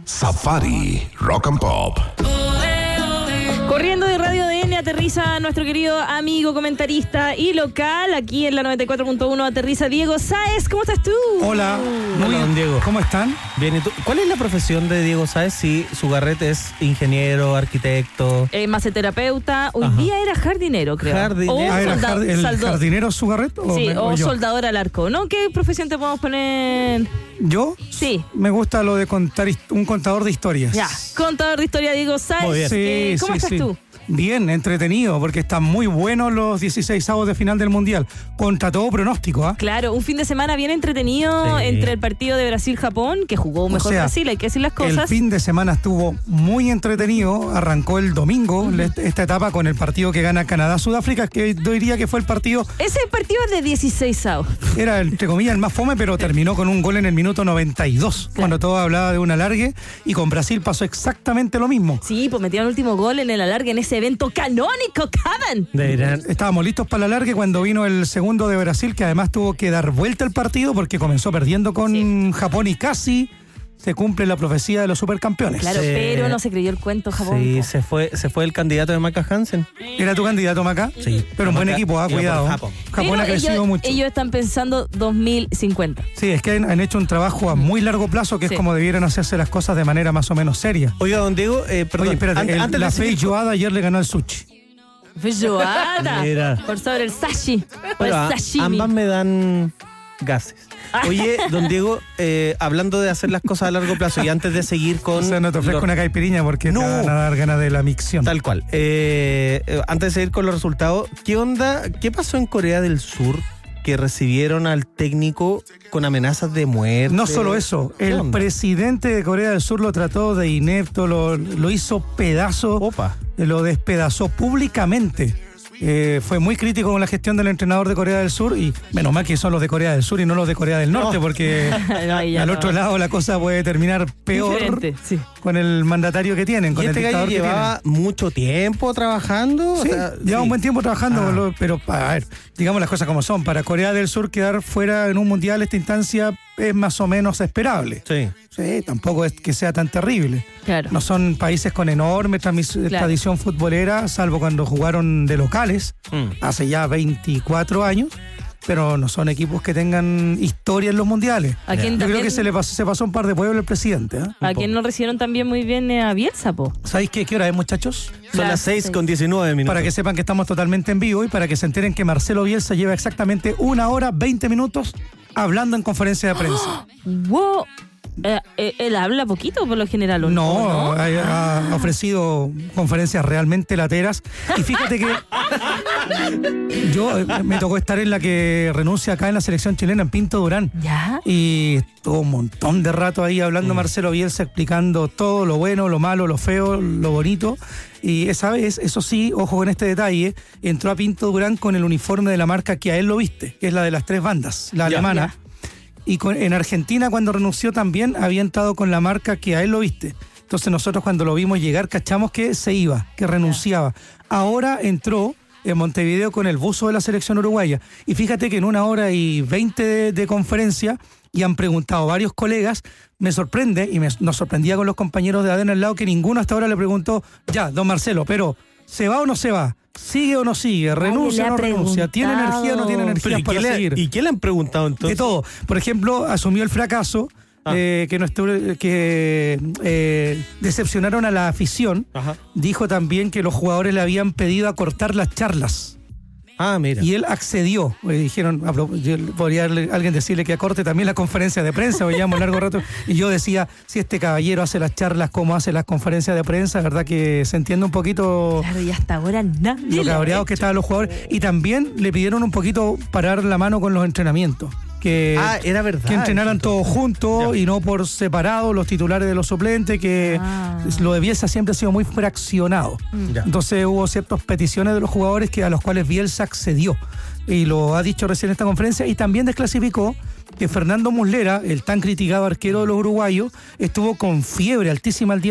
Safari Rock and Pop. Corriendo de Radio DN aterriza nuestro querido amigo comentarista y local, aquí en la 94.1 aterriza Diego Sáez. ¿Cómo estás tú? Hola, muy bien, Diego. ¿Cómo están? Bien, ¿y tú? ¿Cuál es la profesión de Diego Sáez? Si su garrete es ingeniero, arquitecto. Masoterapeuta, hoy día era jardinero, creo. Jardinero. O ¿El jardinero su garrete? Sí, o yo? soldador al arco, ¿no? ¿Qué profesión te podemos poner? ¿Yo? Sí. Me gusta lo de contar, un contador de historias. Ya, contador de historia Diego Sáez. Muy bien. Sí, ¿Cómo estás tú? Bien, entretenido, porque están muy buenos los 16avos de final del Mundial. Contra todo pronóstico, ¿ah? Claro, un fin de semana bien entretenido entre el partido de Brasil-Japón, que jugó mejor Brasil, hay que decir las cosas. El fin de semana estuvo muy entretenido. Arrancó el domingo esta etapa con el partido que gana Canadá-Sudáfrica, que yo diría que fue el partido... Ese partido es de 16avos. Era, entre comillas, el más fome, pero terminó con un gol en el minuto 92, cuando todo hablaba de un alargue, y con Brasil pasó exactamente lo mismo. Sí, pues metieron el último gol en el alargue, en ese evento canónico, Caban. Estábamos listos para el alargue cuando vino el segundo de Brasil, que además tuvo que dar vuelta al partido porque comenzó perdiendo con Japón y casi se cumple la profecía de los supercampeones. Claro, pero no se creyó el cuento Japón. Sí, se fue el candidato de Maca Hansen. ¿Era tu candidato, Maca? Sí. Pero un buen equipo, cuidado. Japón ha crecido mucho. Ellos están pensando 2050. Sí, es que han hecho un trabajo a muy largo plazo, que es como debieran hacerse las cosas de manera más o menos seria. Oiga, don Diego, perdón. Oye, espérate, antes la de feijoada ayer le ganó al sushi. Feijoada. Mira. Por sobre el sashi. Bueno, el sashimi. ambas me dan gases. Oye, don Diego, hablando de hacer las cosas a largo plazo y antes de seguir con... O sea, no te ofrezco una caipiriña porque te van a dar ganas de la micción. Tal cual. Antes de seguir con los resultados, ¿qué onda? ¿Qué pasó en Corea del Sur? Que recibieron al técnico con amenazas de muerte. No solo eso, el presidente de Corea del Sur lo trató de inepto, lo hizo pedazo, lo despedazó públicamente. Fue muy crítico con la gestión del entrenador de Corea del Sur, y menos mal que son los de Corea del Sur y no los de Corea del Norte, porque al otro lado la cosa puede terminar peor con el mandatario que tienen. Con ¿Y este gallo llevaba mucho tiempo trabajando? Sí, lleva un buen tiempo trabajando, pero a ver, digamos las cosas como son. Para Corea del Sur quedar fuera en un mundial esta instancia es más o menos esperable. Sí, tampoco es que sea tan terrible. Claro. No son países con enorme tradición futbolera, salvo cuando jugaron de locales, hace ya 24 años, pero no son equipos que tengan historia en los mundiales. Yo creo que se pasó un par de pueblos el presidente. A quien no recibieron también muy bien a Bielsa, po. ¿Sabéis qué hora es, muchachos? Son las 6:19. Para que sepan que estamos totalmente en vivo y para que se enteren que Marcelo Bielsa lleva exactamente 1 hora 20 minutos hablando en conferencia de prensa. ¡Wow! ¿Él habla poquito por lo general o no? Ha ofrecido conferencias realmente lateras. Y fíjate que yo me tocó estar en la que renuncia acá en la selección chilena, en Pinto Durán. ¿Ya? Y estuvo un montón de rato ahí hablando Marcelo Bielsa, explicando todo lo bueno, lo malo, lo feo, lo bonito. Y esa vez, eso sí, ojo con este detalle, entró a Pinto Durán con el uniforme de la marca que a él lo viste, que es la de las 3 bandas, la alemana. Y en Argentina, cuando renunció, también había entrado con la marca que a él lo viste. Entonces nosotros cuando lo vimos llegar cachamos que se iba, que renunciaba. Ahora entró en Montevideo con el buzo de la selección uruguaya. Y fíjate que en 1 hora y 20 de conferencia, y han preguntado varios colegas, me sorprende, y nos sorprendía con los compañeros de ADN al lado, que ninguno hasta ahora le preguntó, ya, don Marcelo, pero ¿se va o no se va? ¿Sigue o no sigue? ¿Renuncia o no renuncia? ¿Tiene energía o no tiene energía para seguir? ¿Y qué le han preguntado entonces? De todo. Por ejemplo, asumió el fracaso, que decepcionaron a la afición. Dijo también que los jugadores le habían pedido acortar las charlas. Mira. Y él accedió. Dijeron, podría alguien decirle que acorte también la conferencia de prensa, porque llevamos largo rato. Y yo decía, si este caballero hace las charlas como hace las conferencias de prensa, verdad que se entiende un poquito. Claro, y hasta ahora nadie. Lo cabreados que estaban los jugadores. Y también le pidieron un poquito parar la mano con los entrenamientos. Era verdad. Que entrenaran todos juntos y no por separado, los titulares de los suplentes, que lo de Bielsa siempre ha sido muy fraccionado. Entonces hubo ciertas peticiones de los jugadores a los cuales Bielsa accedió. Y lo ha dicho recién en esta conferencia, y también desclasificó que Fernando Muslera, el tan criticado arquero de los uruguayos, estuvo con fiebre altísima el día